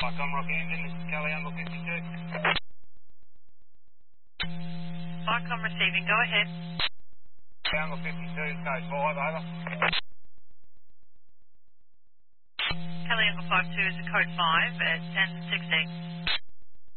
Vicom Rockhampton, this is Kelly Angle 52. Vicom receiving, go ahead. Angle 52, code 5, over. Kelly Angle 52 is a code 5 at 10:16.